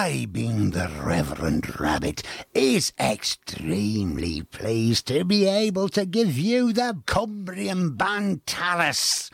I, being the Reverend Rabbit, is extremely pleased to be able to give you the Cumbrian band Tarras,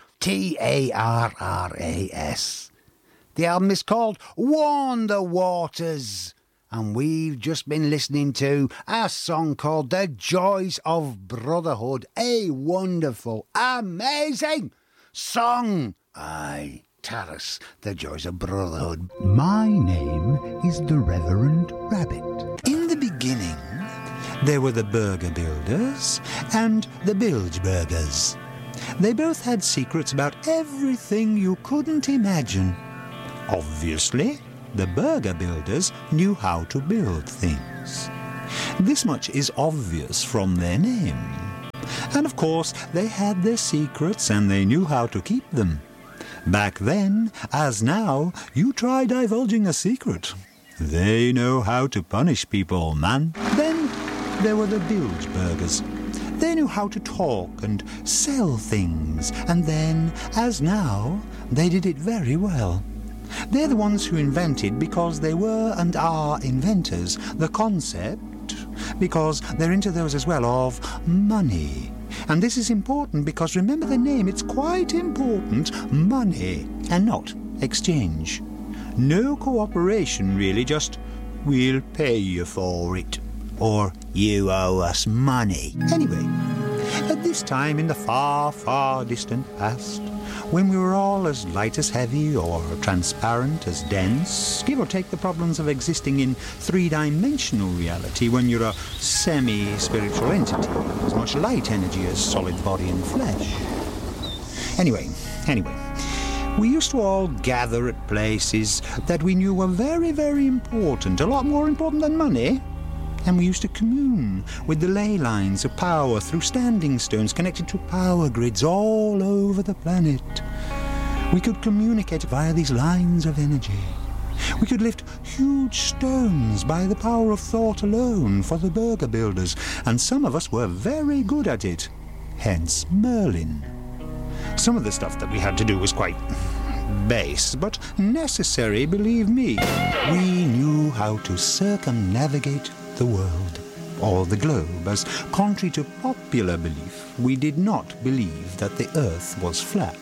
Tarras. The album is called Warn the Waters, and we've just been listening to a song called The Joys of Brotherhood, a wonderful, amazing song. Aye, Tarras, The Joys of Brotherhood. My name is the Reverend Rabbit. In the beginning, there were the Burger Builders and the Bilgeburgers. They both had secrets about everything you couldn't imagine. Obviously, the Burger Builders knew how to build things. This much is obvious from their name. And of course, they had their secrets and they knew how to keep them. Back then, as now, you try divulging a secret. They know how to punish people, man. Then there were the Bilgeburgers. They knew how to talk and sell things, and then, as now, they did it very well. They're the ones who invented, because they were and are inventors, the concept, because they're into those as well, of money. And this is important because remember the name, it's quite important, money, and not exchange. No cooperation really, just we'll pay you for it, or you owe us money. Anyway, at this time in the far, far distant past, when we were all as light as heavy or transparent as dense, give or take the problems of existing in three-dimensional reality when you're a semi-spiritual entity, as much light energy as solid body and flesh. Anyway, we used to all gather at places that we knew were very, very important, a lot more important than money. And we used to commune with the ley lines of power through standing stones connected to power grids all over the planet. We could communicate via these lines of energy. We could lift huge stones by the power of thought alone for the Burger Builders, and some of us were very good at it. Hence Merlin. Some of the stuff that we had to do was quite base, but necessary, believe me. We knew how to circumnavigate the world, or the globe, as contrary to popular belief, we did not believe that the earth was flat.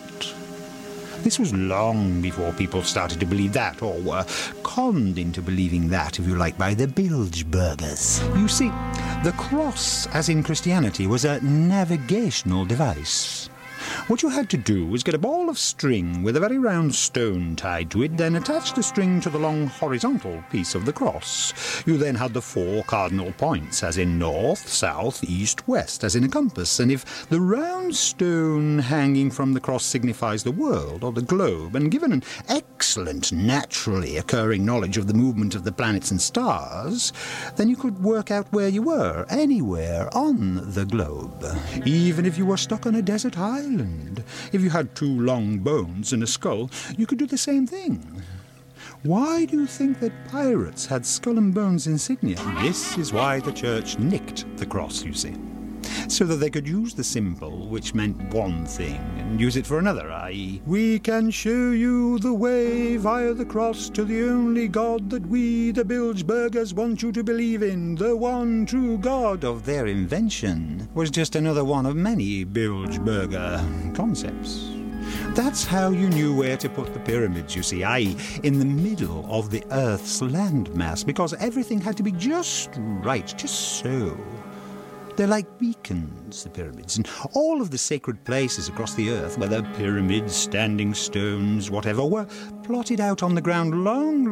This was long before people started to believe that, or were conned into believing that, if you like, by the Bilgeburgers. You see, the cross, as in Christianity, was a navigational device. What you had to do was get a ball of string with a very round stone tied to it, then attach the string to the long horizontal piece of the cross. You then had the four cardinal points, as in north, south, east, west, as in a compass, and if the round stone hanging from the cross signifies the world or the globe, and given an excellent naturally occurring knowledge of the movement of the planets and stars, then you could work out where you were, anywhere on the globe, even if you were stuck on a desert island. If you had two long bones and a skull, you could do the same thing. Why do you think that pirates had skull and bones insignia? This is why the church nicked the cross, you see, so that they could use the symbol, which meant one thing, and use it for another, i.e., we can show you the way via the cross to the only God that we, the Bilgeburgers, want you to believe in. The one true God of their invention was just another one of many Bilgeburger concepts. That's how you knew where to put the pyramids, you see, i.e., in the middle of the Earth's landmass, because everything had to be just right, just so. They're like beacons, the pyramids, and all of the sacred places across the earth, whether pyramids, standing stones, whatever, were plotted out on the ground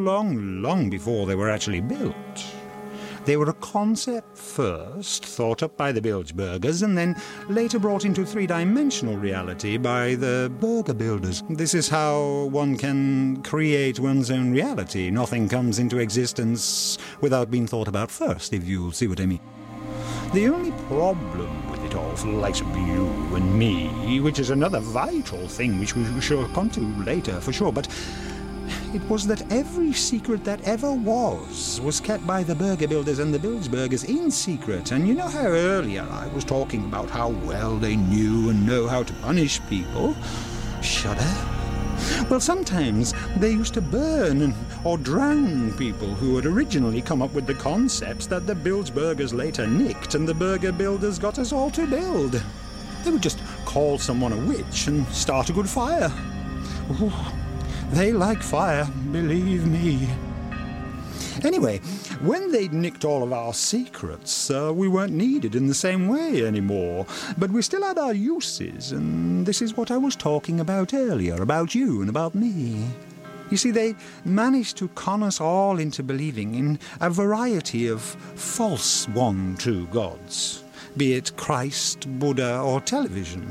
long before they were actually built. They were a concept first, thought up by the Bilgeburgers, and then later brought into three-dimensional reality by the Burger Builders. This is how one can create one's own reality. Nothing comes into existence without being thought about first, if you'll see what I mean. The only problem with it all, for the likes of you and me, which is another vital thing which we shall come to later for sure, but it was that every secret that ever was kept by the Burger Builders and the Bilgeburgers in secret. And you know how earlier I was talking about how well they knew and know how to punish people? Shudder? Well, sometimes they used to burn or drown people who had originally come up with the concepts that the Bilgeburgers later nicked and the burger builders got us all to build. They would just call someone a witch and start a good fire. Ooh, they like fire, believe me. Anyway, when they'd nicked all of our secrets, we weren't needed in the same way anymore. But we still had our uses, and this is what I was talking about earlier, about you and about me. You see, they managed to con us all into believing in a variety of false one-true gods, be it Christ, Buddha, or television.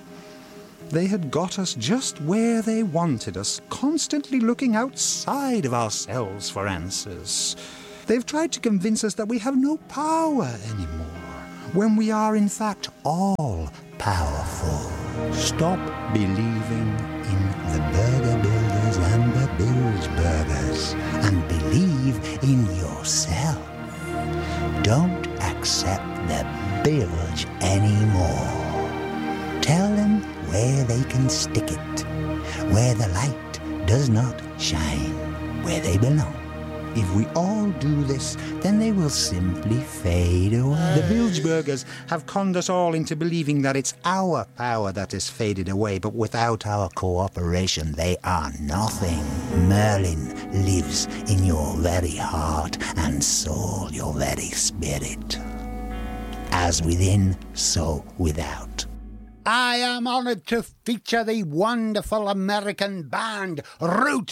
They had got us just where they wanted us, constantly looking outside of ourselves for answers. They've tried to convince us that we have no power anymore, when we are in fact all powerful. Stop believing in the burger builders and the Bilgeburgers, and believe in yourself. Don't accept the bilge anymore. Tell them where they can stick it, where the light does not shine, where they belong. If we all do this, then they will simply fade away. The Bilgeburgers have conned us all into believing that it's our power that has faded away, but without our cooperation, they are nothing. Merlin lives in your very heart and soul, your very spirit. As within, so without. I am honoured to feature the wonderful American band Root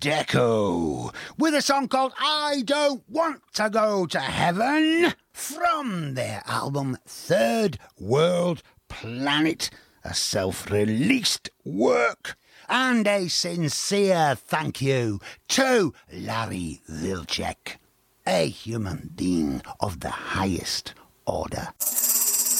Deco with a song called I Don't Want to Go to Heaven from their album Third World Planet, a self-released work. And a sincere thank you to Larry Wilczek, a human being of the highest order.